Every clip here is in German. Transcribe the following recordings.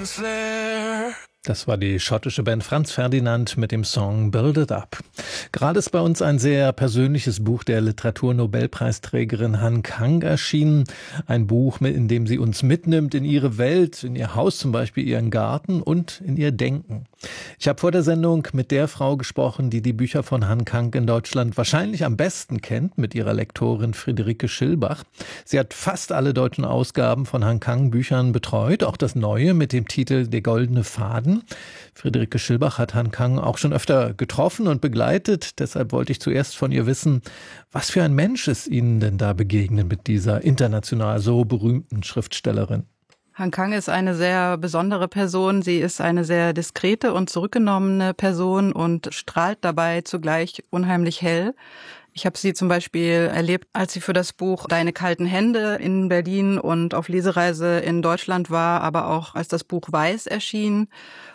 Franz Flair. Das war die schottische Band Franz Ferdinand mit dem Song Build It Up. Gerade ist bei uns ein sehr persönliches Buch der Literaturnobelpreisträgerin Han Kang erschienen. Ein Buch, in dem sie uns mitnimmt in ihre Welt, in ihr Haus zum Beispiel, ihren Garten und in ihr Denken. Ich habe vor der Sendung mit der Frau gesprochen, die die Bücher von Han Kang in Deutschland wahrscheinlich am besten kennt, mit ihrer Lektorin Friederike Schilbach. Sie hat fast alle deutschen Ausgaben von Han Kang Büchern betreut, auch das neue mit dem Titel Der goldene Faden. Friederike Schilbach hat Han Kang auch schon öfter getroffen und begleitet. Deshalb wollte ich zuerst von ihr wissen, was für ein Mensch ist Ihnen denn da begegnet mit dieser international so berühmten Schriftstellerin? Han Kang ist eine sehr besondere Person. Sie ist eine sehr diskrete und zurückgenommene Person und strahlt dabei zugleich unheimlich hell. Ich habe sie zum Beispiel erlebt, als sie für das Buch Deine kalten Hände in Berlin und auf Lesereise in Deutschland war, aber auch als das Buch Weiß erschien.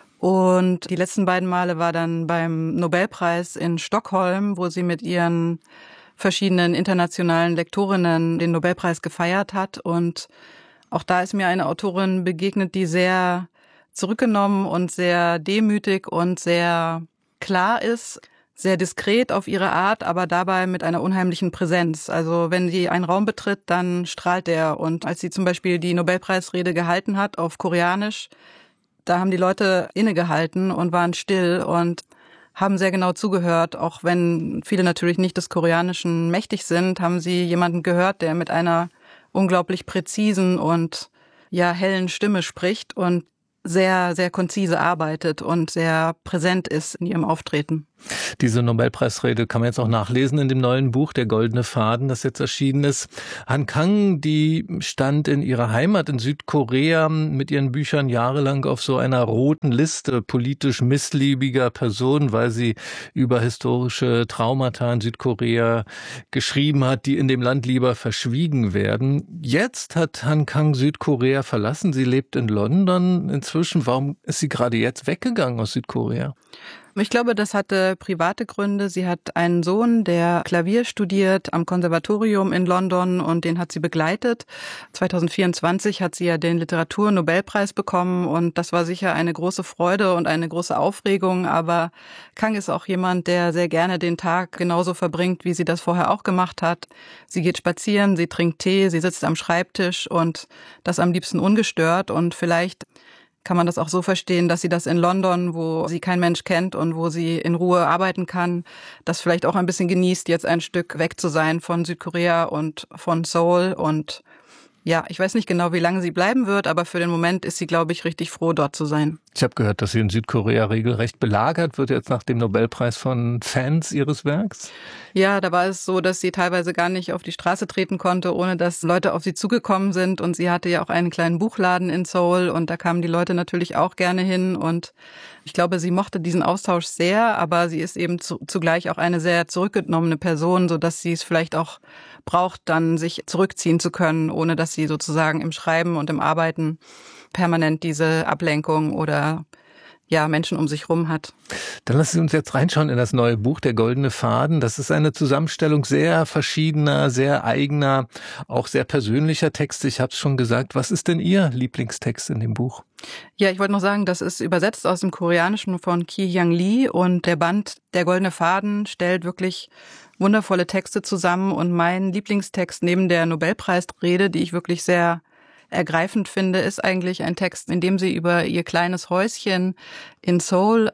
Und die letzten beiden Male war dann beim Nobelpreis in Stockholm, wo sie mit ihren verschiedenen internationalen Lektorinnen den Nobelpreis gefeiert hat. Und auch da ist mir eine Autorin begegnet, die sehr zurückgenommen und sehr demütig und sehr klar ist, sehr diskret auf ihre Art, aber dabei mit einer unheimlichen Präsenz. Also wenn sie einen Raum betritt, dann strahlt er. Und als sie zum Beispiel die Nobelpreisrede gehalten hat auf Koreanisch, da haben die Leute innegehalten und waren still und haben sehr genau zugehört. Auch wenn viele natürlich nicht des Koreanischen mächtig sind, haben sie jemanden gehört, der mit einer unglaublich präzisen und hellen Stimme spricht und sehr, sehr konzise arbeitet und sehr präsent ist in ihrem Auftreten. Diese Nobelpreisrede kann man jetzt auch nachlesen in dem neuen Buch Der goldene Faden, das jetzt erschienen ist. Han Kang, die stand in ihrer Heimat in Südkorea mit ihren Büchern jahrelang auf so einer roten Liste politisch missliebiger Personen, weil sie über historische Traumata in Südkorea geschrieben hat, die in dem Land lieber verschwiegen werden. Jetzt hat Han Kang Südkorea verlassen. Sie lebt in London inzwischen. Warum ist sie gerade jetzt weggegangen aus Südkorea? Ich glaube, das hatte private Gründe. Sie hat einen Sohn, der Klavier studiert am Konservatorium in London und den hat sie begleitet. 2024 hat sie ja den Literaturnobelpreis bekommen und das war sicher eine große Freude und eine große Aufregung. Aber Kang ist auch jemand, der sehr gerne den Tag genauso verbringt, wie sie das vorher auch gemacht hat. Sie geht spazieren, sie trinkt Tee, sie sitzt am Schreibtisch und das am liebsten ungestört und vielleicht kann man das auch so verstehen, dass sie das in London, wo sie kein Mensch kennt und wo sie in Ruhe arbeiten kann, das vielleicht auch ein bisschen genießt, jetzt ein Stück weg zu sein von Südkorea und von Seoul. Und ja, ich weiß nicht genau, wie lange sie bleiben wird, aber für den Moment ist sie, glaube ich, richtig froh, dort zu sein. Ich habe gehört, dass sie in Südkorea regelrecht belagert wird, jetzt nach dem Nobelpreis von Fans ihres Werks. Ja, da war es so, dass sie teilweise gar nicht auf die Straße treten konnte, ohne dass Leute auf sie zugekommen sind. Und sie hatte ja auch einen kleinen Buchladen in Seoul und da kamen die Leute natürlich auch gerne hin. Und ich glaube, sie mochte diesen Austausch sehr, aber sie ist eben zugleich auch eine sehr zurückgenommene Person, sodass sie es vielleicht auch braucht, dann sich zurückziehen zu können, ohne dass sie sozusagen im Schreiben und im Arbeiten permanent diese Ablenkung oder Menschen um sich rum hat. Dann lassen Sie uns jetzt reinschauen in das neue Buch Der goldene Faden. Das ist eine Zusammenstellung sehr verschiedener, sehr eigener, auch sehr persönlicher Texte. Ich habe es schon gesagt. Was ist denn Ihr Lieblingstext in dem Buch? Ja, ich wollte noch sagen, das ist übersetzt aus dem Koreanischen von Ki-Hyang Lee und der Band Der goldene Faden stellt wirklich wundervolle Texte zusammen und mein Lieblingstext neben der Nobelpreisrede, die ich wirklich sehr ergreifend finde, ist eigentlich ein Text, in dem sie über ihr kleines Häuschen in Seoul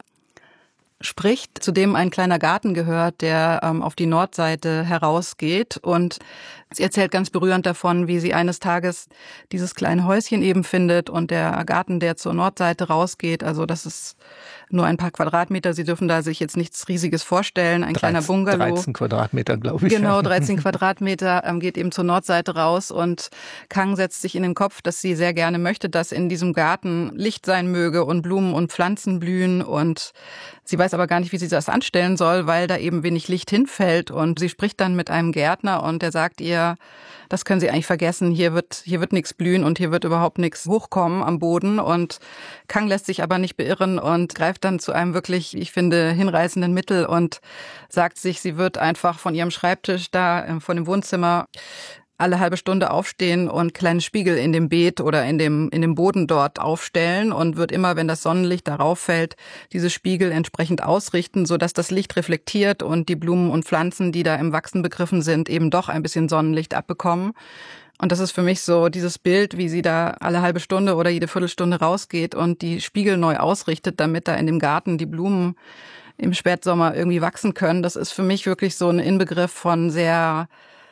spricht, zu dem ein kleiner Garten gehört, der auf die Nordseite herausgeht. Und sie erzählt ganz berührend davon, wie sie eines Tages dieses kleine Häuschen eben findet und der Garten, der zur Nordseite rausgeht. Also das ist nur ein paar Quadratmeter. Sie dürfen da sich jetzt nichts Riesiges vorstellen. Ein kleiner Bungalow. 13 Quadratmeter, glaube ich. Genau, 13 Quadratmeter geht eben zur Nordseite raus. Und Kang setzt sich in den Kopf, dass sie sehr gerne möchte, dass in diesem Garten Licht sein möge und Blumen und Pflanzen blühen. Und sie weiß aber gar nicht, wie sie das anstellen soll, weil da eben wenig Licht hinfällt. Und sie spricht dann mit einem Gärtner und der sagt ihr, das können Sie eigentlich vergessen, hier wird nichts blühen und hier wird überhaupt nichts hochkommen am Boden. Und Kang lässt sich aber nicht beirren und greift dann zu einem wirklich, ich finde, hinreißenden Mittel und sagt sich, sie wird einfach von ihrem Schreibtisch da, von dem Wohnzimmer, alle halbe Stunde aufstehen und kleine Spiegel in dem Beet oder in dem Boden dort aufstellen und wird immer, wenn das Sonnenlicht darauf fällt, diese Spiegel entsprechend ausrichten, sodass das Licht reflektiert und die Blumen und Pflanzen, die da im Wachsen begriffen sind, eben doch ein bisschen Sonnenlicht abbekommen. Und das ist für mich so dieses Bild, wie sie da alle halbe Stunde oder jede Viertelstunde rausgeht und die Spiegel neu ausrichtet, damit da in dem Garten die Blumen im Spätsommer irgendwie wachsen können. Das ist für mich wirklich so ein Inbegriff von sehr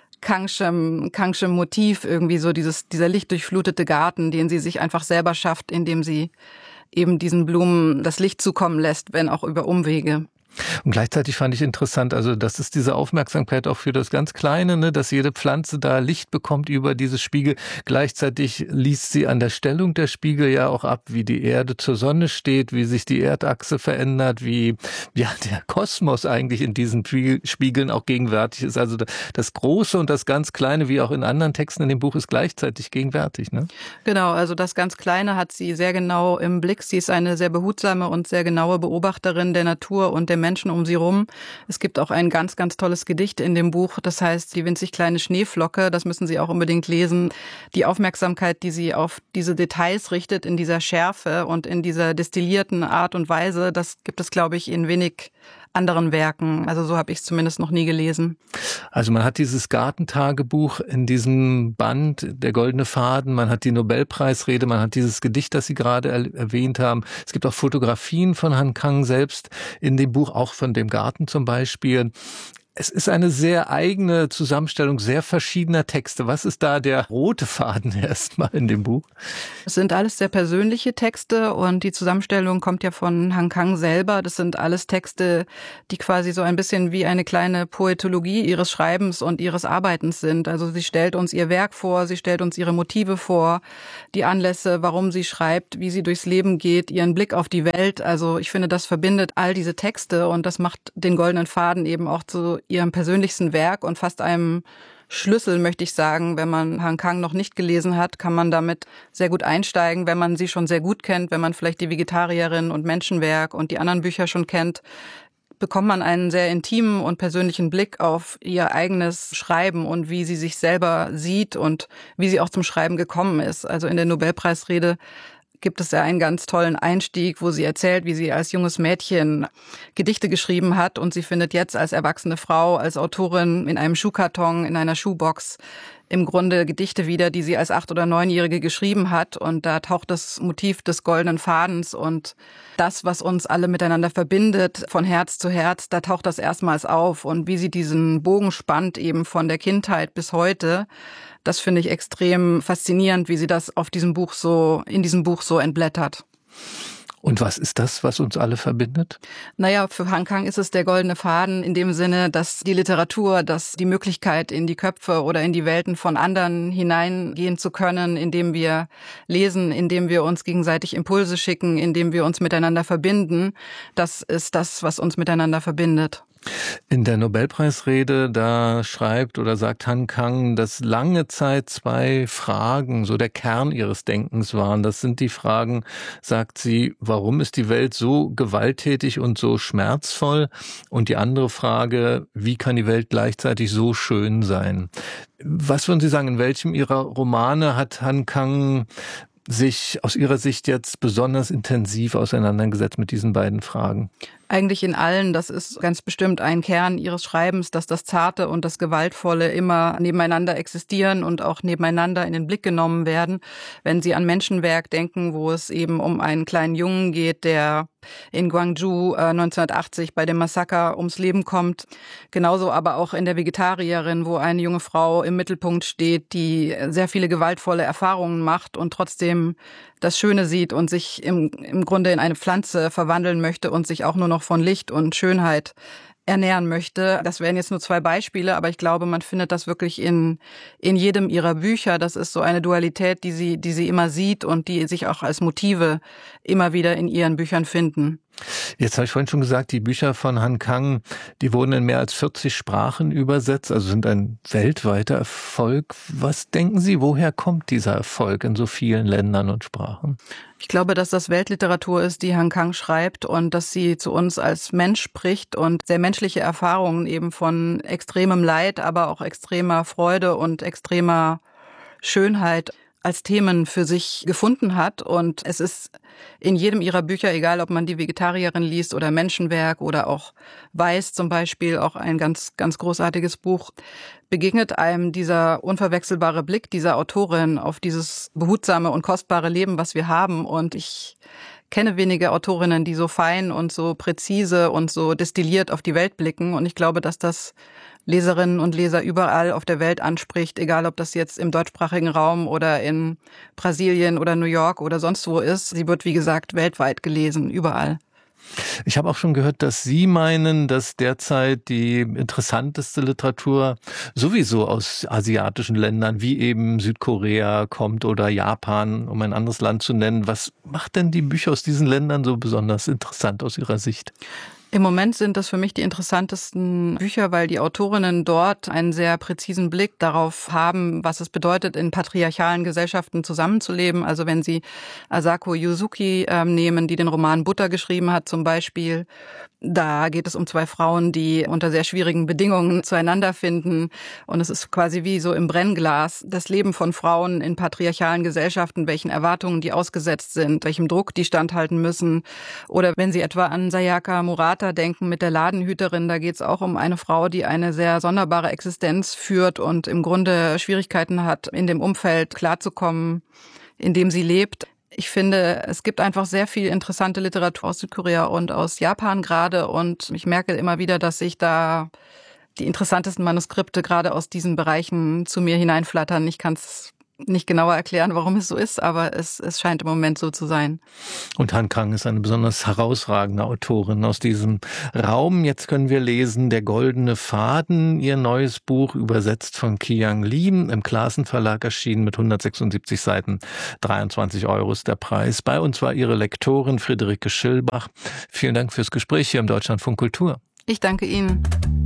Kangschem Motiv, irgendwie so dieser lichtdurchflutete Garten, den sie sich einfach selber schafft, indem sie eben diesen Blumen das Licht zukommen lässt, wenn auch über Umwege. Und gleichzeitig fand ich interessant, also das ist diese Aufmerksamkeit auch für das ganz Kleine, ne, dass jede Pflanze da Licht bekommt über dieses Spiegel. Gleichzeitig liest sie an der Stellung der Spiegel ja auch ab, wie die Erde zur Sonne steht, wie sich die Erdachse verändert, wie ja der Kosmos eigentlich in diesen Spiegeln auch gegenwärtig ist. Also das Große und das ganz Kleine, wie auch in anderen Texten in dem Buch, ist gleichzeitig gegenwärtig, ne? Genau, also das ganz Kleine hat sie sehr genau im Blick. Sie ist eine sehr behutsame und sehr genaue Beobachterin der Natur und der Menschen um sie rum. Es gibt auch ein ganz, ganz tolles Gedicht in dem Buch, das heißt Die winzig kleine Schneeflocke, das müssen Sie auch unbedingt lesen. Die Aufmerksamkeit, die sie auf diese Details richtet, in dieser Schärfe und in dieser destillierten Art und Weise, das gibt es, glaube ich, in wenig anderen Werken. Also so habe ich es zumindest noch nie gelesen. Also man hat dieses Gartentagebuch in diesem Band, der goldene Faden, man hat die Nobelpreisrede, man hat dieses Gedicht, das Sie gerade erwähnt haben. Es gibt auch Fotografien von Han Kang selbst in dem Buch, auch von dem Garten zum Beispiel. Es ist eine sehr eigene Zusammenstellung sehr verschiedener Texte. Was ist da der rote Faden erstmal in dem Buch? Es sind alles sehr persönliche Texte und die Zusammenstellung kommt ja von Han Kang selber. Das sind alles Texte, die quasi so ein bisschen wie eine kleine Poetologie ihres Schreibens und ihres Arbeitens sind. Also sie stellt uns ihr Werk vor, sie stellt uns ihre Motive vor, die Anlässe, warum sie schreibt, wie sie durchs Leben geht, ihren Blick auf die Welt. Also ich finde, das verbindet all diese Texte und das macht den goldenen Faden eben auch zu ihrem persönlichsten Werk und fast einem Schlüssel, möchte ich sagen. Wenn man Han Kang noch nicht gelesen hat, kann man damit sehr gut einsteigen. Wenn man sie schon sehr gut kennt, wenn man vielleicht die Vegetarierin und Menschenwerk und die anderen Bücher schon kennt, bekommt man einen sehr intimen und persönlichen Blick auf ihr eigenes Schreiben und wie sie sich selber sieht und wie sie auch zum Schreiben gekommen ist. Also in der Nobelpreisrede gibt es ja einen ganz tollen Einstieg, wo sie erzählt, wie sie als junges Mädchen Gedichte geschrieben hat und sie findet jetzt als erwachsene Frau, als Autorin in einem Schuhkarton, in einer Schuhbox im Grunde Gedichte wieder, die sie als 8- oder 9-Jährige geschrieben hat. Und da taucht das Motiv des goldenen Fadens und das, was uns alle miteinander verbindet, von Herz zu Herz, da taucht das erstmals auf. Und wie sie diesen Bogen spannt, eben von der Kindheit bis heute, das finde ich extrem faszinierend, wie sie das in diesem Buch so entblättert. Und was ist das, was uns alle verbindet? Naja, für Han Kang ist es der goldene Faden in dem Sinne, dass die Literatur, dass die Möglichkeit, in die Köpfe oder in die Welten von anderen hineingehen zu können, indem wir lesen, indem wir uns gegenseitig Impulse schicken, indem wir uns miteinander verbinden, das ist das, was uns miteinander verbindet. In der Nobelpreisrede, da schreibt oder sagt Han Kang, dass lange Zeit 2 Fragen so der Kern ihres Denkens waren. Das sind die Fragen, sagt sie, warum ist die Welt so gewalttätig und so schmerzvoll? Und die andere Frage, wie kann die Welt gleichzeitig so schön sein? Was würden Sie sagen, in welchem Ihrer Romane hat Han Kang sich aus Ihrer Sicht jetzt besonders intensiv auseinandergesetzt mit diesen beiden Fragen? Eigentlich in allen, das ist ganz bestimmt ein Kern ihres Schreibens, dass das Zarte und das Gewaltvolle immer nebeneinander existieren und auch nebeneinander in den Blick genommen werden. Wenn Sie an Menschenwerk denken, wo es eben um einen kleinen Jungen geht, der in Gwangju 1980 bei dem Massaker ums Leben kommt. Genauso aber auch in der Vegetarierin, wo eine junge Frau im Mittelpunkt steht, die sehr viele gewaltvolle Erfahrungen macht und trotzdem das Schöne sieht und sich im Grunde in eine Pflanze verwandeln möchte und sich auch nur noch von Licht und Schönheit ernähren möchte. Das wären jetzt nur 2 Beispiele, aber ich glaube, man findet das wirklich in jedem ihrer Bücher. Das ist so eine Dualität, die sie immer sieht und die sich auch als Motive immer wieder in ihren Büchern finden. Jetzt habe ich vorhin schon gesagt, die Bücher von Han Kang, die wurden in mehr als 40 Sprachen übersetzt, also sind ein weltweiter Erfolg. Was denken Sie, woher kommt dieser Erfolg in so vielen Ländern und Sprachen? Ich glaube, dass das Weltliteratur ist, die Han Kang schreibt und dass sie zu uns als Mensch spricht und sehr menschliche Erfahrungen eben von extremem Leid, aber auch extremer Freude und extremer Schönheit als Themen für sich gefunden hat. Und es ist in jedem ihrer Bücher, egal ob man die Vegetarierin liest oder Menschenwerk oder auch Weiß zum Beispiel, auch ein ganz, ganz großartiges Buch, begegnet einem dieser unverwechselbare Blick dieser Autorin auf dieses behutsame und kostbare Leben, was wir haben. Und ich kenne wenige Autorinnen, die so fein und so präzise und so destilliert auf die Welt blicken. Und ich glaube, dass das Leserinnen und Leser überall auf der Welt anspricht, egal ob das jetzt im deutschsprachigen Raum oder in Brasilien oder New York oder sonst wo ist. Sie wird, wie gesagt, weltweit gelesen, überall. Ich habe auch schon gehört, dass Sie meinen, dass derzeit die interessanteste Literatur sowieso aus asiatischen Ländern wie eben Südkorea kommt oder Japan, um ein anderes Land zu nennen. Was macht denn die Bücher aus diesen Ländern so besonders interessant aus Ihrer Sicht? Im Moment sind das für mich die interessantesten Bücher, weil die Autorinnen dort einen sehr präzisen Blick darauf haben, was es bedeutet, in patriarchalen Gesellschaften zusammenzuleben. Also wenn Sie Asako Yuzuki nehmen, die den Roman Butter geschrieben hat zum Beispiel, da geht es um zwei Frauen, die unter sehr schwierigen Bedingungen zueinander finden. Und es ist quasi wie so im Brennglas das Leben von Frauen in patriarchalen Gesellschaften, welchen Erwartungen die ausgesetzt sind, welchem Druck die standhalten müssen. Oder wenn Sie etwa an Sayaka Murata denken mit der Ladenhüterin, da geht es auch um eine Frau, die eine sehr sonderbare Existenz führt und im Grunde Schwierigkeiten hat, in dem Umfeld klarzukommen, in dem sie lebt. Ich finde, es gibt einfach sehr viel interessante Literatur aus Südkorea und aus Japan gerade und ich merke immer wieder, dass sich da die interessantesten Manuskripte gerade aus diesen Bereichen zu mir hineinflattern. Ich kann es nicht genauer erklären, warum es so ist, aber es scheint im Moment so zu sein. Und Han Kang ist eine besonders herausragende Autorin aus diesem Raum. Jetzt können wir lesen Der goldene Faden, ihr neues Buch, übersetzt von Qiang Li, im Classen Verlag erschienen mit 176 Seiten. 23 € ist der Preis. Bei uns war ihre Lektorin Friederike Schillbach. Vielen Dank fürs Gespräch hier im Deutschlandfunk Kultur. Ich danke Ihnen.